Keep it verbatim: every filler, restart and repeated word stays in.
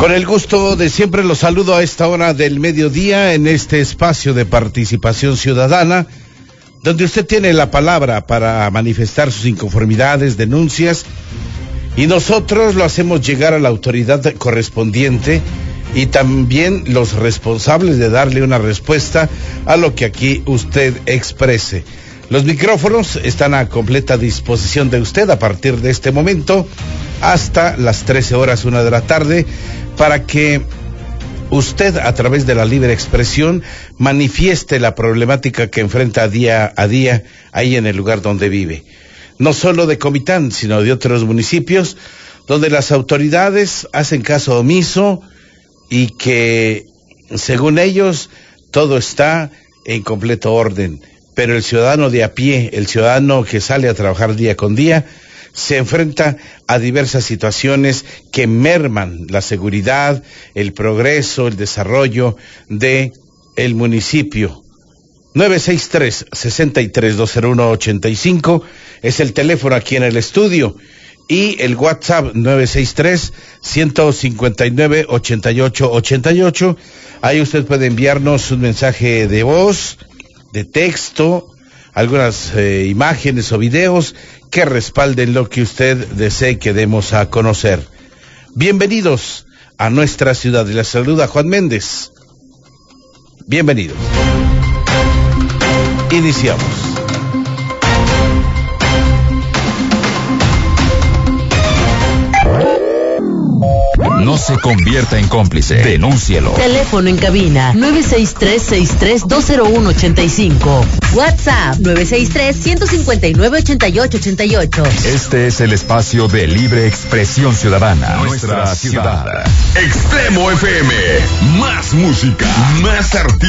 Con el gusto de siempre los saludo a esta hora del mediodía en este espacio de participación ciudadana, donde usted tiene la palabra para manifestar sus inconformidades, denuncias, y nosotros lo hacemos llegar a la autoridad correspondiente y también los responsables de darle una respuesta a lo que aquí usted exprese. Los micrófonos están a completa disposición de usted a partir de este momento hasta las trece horas, una de la tarde, para que usted, a través de la libre expresión, manifieste la problemática que enfrenta día a día ahí en el lugar donde vive. No solo de Comitán, sino de otros municipios, donde las autoridades hacen caso omiso y que, según ellos, todo está en completo orden. Pero el ciudadano de a pie, el ciudadano que sale a trabajar día con día, se enfrenta a diversas situaciones que merman la seguridad, el progreso, el desarrollo de el municipio. nueve seis tres, seis tres dos cero uno ocho cinco es el teléfono aquí en el estudio, y el WhatsApp nueve seis tres, uno cinco nueve, ocho ocho ocho ocho. Ahí usted puede enviarnos un mensaje de voz, de texto, algunas eh, imágenes o videos que respalden lo que usted desee que demos a conocer. Bienvenidos a nuestra ciudad. Y les saluda Juan Méndez. Bienvenidos. Iniciamos. No se convierta en cómplice. Denúncielo. Teléfono en cabina nueve seis tres, seis tres dos cero uno ocho cinco. WhatsApp nueve seis tres, uno cinco nueve, ocho ocho ocho ocho. Este es el espacio de libre expresión ciudadana. Nuestra ciudad. Extremo F M. Más música, más artistas.